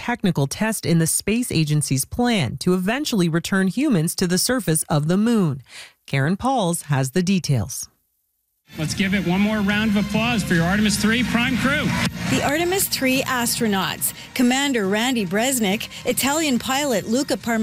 technical test in the space agency's plan to eventually return humans to the surface of the moon. Karen Pauls has the details. Let's give it one more round of applause for your Artemis 3 prime crew. The Artemis 3 astronauts, Commander Randy Bresnik, Italian pilot Luca